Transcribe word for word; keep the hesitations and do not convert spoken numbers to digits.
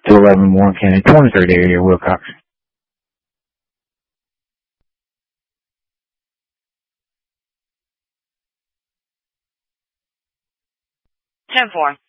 two eleven Warren County, twenty-third area, Wilcox. ten four.